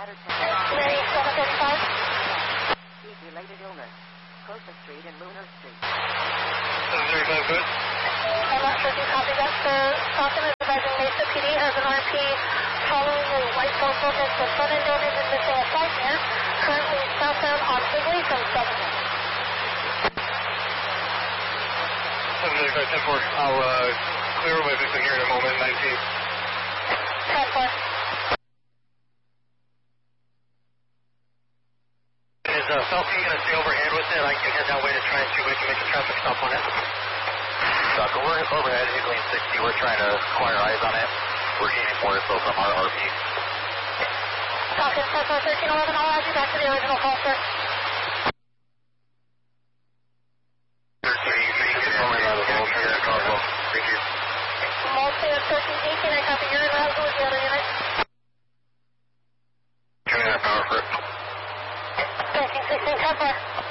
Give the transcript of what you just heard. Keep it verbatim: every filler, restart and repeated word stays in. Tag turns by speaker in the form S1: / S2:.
S1: Ladder ten.
S2: Mary seven thirty-five.
S1: Heat-related illness. Crocus Street and Lunar Street.
S3: seven thirty-five, good.
S2: I'm not sure if you copy that. The Stockton is advising Mesa P D has an R P following a white cell focus with front end damage and missing a flight mirror. Currently southbound on Higley from seven.
S3: seven thirty-five, ten four. I'll uh, clear my victim here in a moment, nineteen.
S2: ten four.
S3: Is uh, Falcon going to stay overhead with it? I can head that way to try and see if we can make a traffic stop on it.
S4: Doctor, we're overhead, Higley sixty. We're trying to acquire eyes on it. We're gaining more info from our R P.
S2: Falcon ten four thirteen eleven, I'll add you back to the original call, sir.
S4: thirteen, you can call me out of the whole here, Cosmo. Thank you.
S2: Multi of thirteen eighteen, I copy your route. Who is the other unit?
S4: Turning that power for it.
S2: thirteen sixteen, ten four.